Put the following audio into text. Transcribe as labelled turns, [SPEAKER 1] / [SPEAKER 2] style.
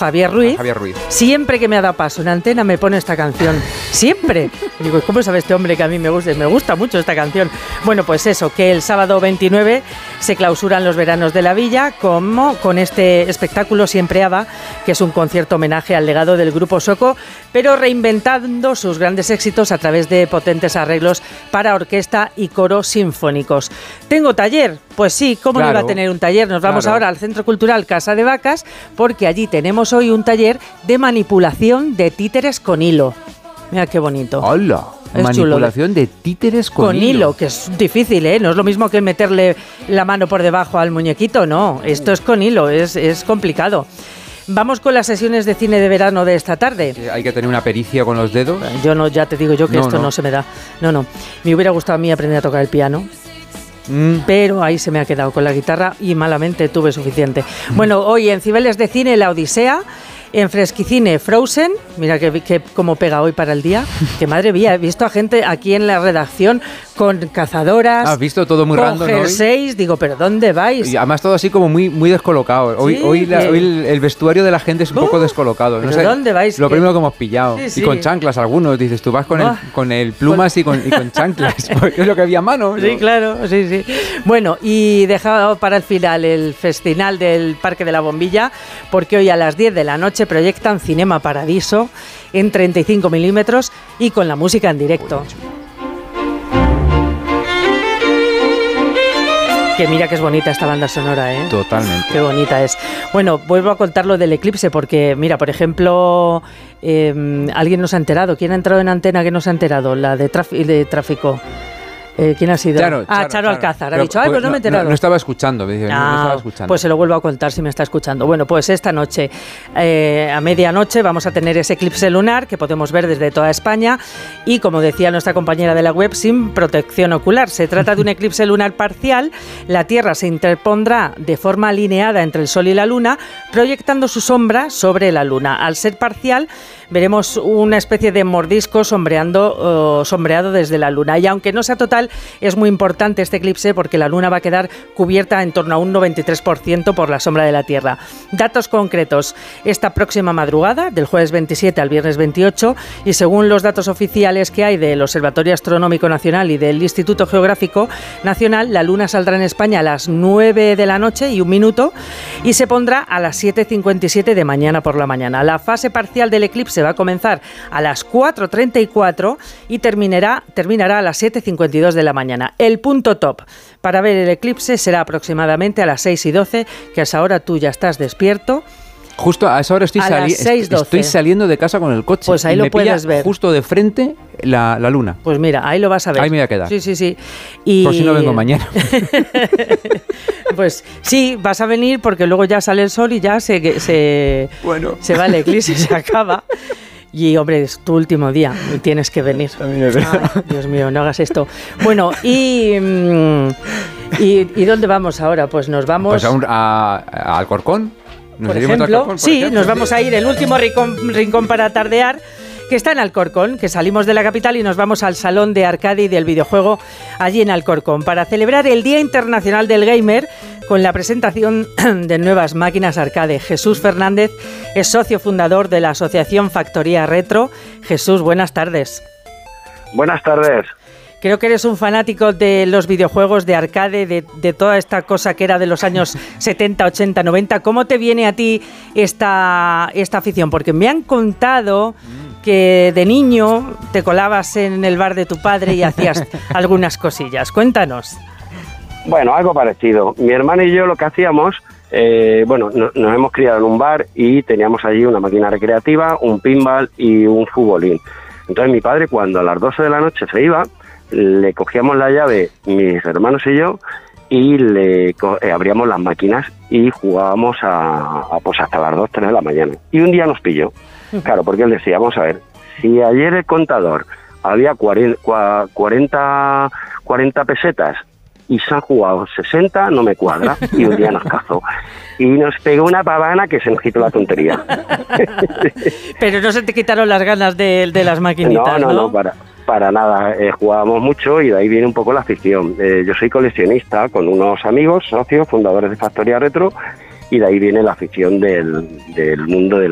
[SPEAKER 1] Javier Ruiz.
[SPEAKER 2] Javier Ruiz.
[SPEAKER 1] Siempre que me ha dado paso en antena me pone esta canción. Siempre. Y digo, ¿cómo sabe este hombre que a mí me gusta? Me gusta mucho esta canción. Bueno, pues eso, que el sábado 29 se clausuran los veranos de la Villa como con este espectáculo Siempre Ava, que es un concierto homenaje al legado del grupo Soko, pero reinventando sus grandes éxitos a través de potentes arreglos para orquesta y coro sinfónicos. ¿Tengo taller? Pues sí, ¿cómo no iba a tener un taller? Nos vamos ahora al Centro Cultural Casa de Vacas, porque allí tenemos hoy un taller de manipulación de títeres con hilo. Mira qué bonito.
[SPEAKER 2] ¡Hola!
[SPEAKER 1] Es
[SPEAKER 2] Manipulación
[SPEAKER 1] chulo.
[SPEAKER 2] de títeres con
[SPEAKER 1] hilo, que es difícil, ¿eh? No es lo mismo que meterle la mano por debajo al muñequito, no. Esto es con hilo, es complicado. Vamos con las sesiones de cine de verano de esta tarde.
[SPEAKER 2] Hay que tener una pericia con los dedos.
[SPEAKER 1] Yo no, ya te digo yo que esto no se me da. No. Me hubiera gustado a mí aprender a tocar el piano. Pero ahí se me ha quedado con la guitarra y malamente tuve suficiente. Bueno, hoy en Cibeles de Cine La Odisea, en Fresquicine Frozen, mira que cómo pega hoy para el día, que madre mía, he visto a gente aquí en la redacción con cazadoras.
[SPEAKER 2] Has visto todo muy random
[SPEAKER 1] hoy. Con jerseys, digo, ¿pero dónde vais?
[SPEAKER 2] Y además todo así como muy descolocado. Hoy el vestuario de la gente es un poco descolocado.
[SPEAKER 1] ¿Pero dónde vais?
[SPEAKER 2] Lo primero que hemos pillado.
[SPEAKER 1] Sí.
[SPEAKER 2] Y con chanclas algunos, dices, tú vas con el plumas y con chanclas, porque es lo que había a mano.
[SPEAKER 1] Sí, claro, sí. Bueno, y dejado para el final el festival del Parque de la Bombilla, porque hoy a las 10 de la noche proyectan Cinema Paradiso en 35 milímetros y con la música en directo. Que mira que es bonita esta banda sonora, ¿eh?
[SPEAKER 2] Totalmente.
[SPEAKER 1] Qué bonita es. Bueno, vuelvo a contar lo del eclipse porque, mira, por ejemplo, alguien nos ha enterado. ¿Quién ha entrado en antena que nos ha enterado? La de tráfico. ¿Quién ha sido? Charo Alcázar. Ha dicho, pues no me he enterado.
[SPEAKER 2] No estaba escuchando, me dice, no estaba escuchando.
[SPEAKER 1] Pues se lo vuelvo a contar si me está escuchando. Bueno, pues esta noche, a medianoche, vamos a tener ese eclipse lunar que podemos ver desde toda España y, como decía nuestra compañera de la web, sin protección ocular. Se trata de un eclipse lunar parcial. La Tierra se interpondrá de forma alineada entre el Sol y la Luna, proyectando su sombra sobre la Luna. Al ser parcial, veremos una especie de mordisco sombreado desde la Luna. Y aunque no sea total, es muy importante este eclipse porque la Luna va a quedar cubierta en torno a un 93% por la sombra de la Tierra. Datos concretos. Esta próxima madrugada, del jueves 27 al viernes 28, y según los datos oficiales que hay del Observatorio Astronómico Nacional y del Instituto Geográfico Nacional, la Luna saldrá en España a las 9 de la noche y 1 minuto y se pondrá a las 7:57 de mañana por la mañana. La fase parcial del eclipse va a comenzar a las 4:34 y terminará a las 7:52 de la mañana. El punto top para ver el eclipse será aproximadamente a las 6:12, que a esa hora tú ya estás despierto.
[SPEAKER 2] Justo a esa hora estoy saliendo de casa con el coche.
[SPEAKER 1] Pues ahí lo puedes ver.
[SPEAKER 2] Justo de frente la luna.
[SPEAKER 1] Pues mira, ahí lo vas a ver.
[SPEAKER 2] Ahí me voy a quedar.
[SPEAKER 1] Sí.
[SPEAKER 2] Por si no vengo mañana.
[SPEAKER 1] Pues sí, vas a venir porque luego ya sale el sol y ya se va el eclipse, se acaba. Y, hombre, es tu último día, tienes que venir. Ay, Dios mío, no hagas esto. Bueno, ¿y dónde vamos ahora? Pues nos vamos...
[SPEAKER 2] Pues a Alcorcón.
[SPEAKER 1] Por ejemplo, nos vamos a ir el último rincón para tardear, que está en Alcorcón, que salimos de la capital y nos vamos al Salón de Arcade y del Videojuego allí en Alcorcón para celebrar el Día Internacional del Gamer con la presentación de nuevas máquinas arcade. Jesús Fernández es socio fundador de la asociación Factoría Retro. Jesús, buenas tardes.
[SPEAKER 3] Buenas tardes.
[SPEAKER 1] Creo que eres un fanático de los videojuegos de arcade, de toda esta cosa que era de los años 70, 80, 90. ¿Cómo te viene a ti esta afición? Porque me han contado que de niño te colabas en el bar de tu padre y hacías algunas cosillas. Cuéntanos.
[SPEAKER 3] Bueno, algo parecido. Mi hermano y yo lo que hacíamos, nos hemos criado en un bar y teníamos allí una máquina recreativa, un pinball y un futbolín. Entonces mi padre, cuando a las 12 de la noche se iba, le cogíamos la llave, mis hermanos y yo, y le abríamos las máquinas y jugábamos pues hasta las 2, 3 de la mañana. Y un día nos pilló. Claro, porque él decía, vamos a ver, si ayer el contador había 40 pesetas y se han jugado 60, no me cuadra. Y un día nos cazó. Y nos pegó una pavana que se nos quitó la tontería.
[SPEAKER 1] Pero no se te quitaron las ganas de las maquinitas, ¿no?
[SPEAKER 3] No, para nada. Jugábamos mucho y de ahí viene un poco la afición. Yo soy coleccionista con unos amigos, socios, fundadores de Factoría Retro, y de ahí viene la afición del mundo del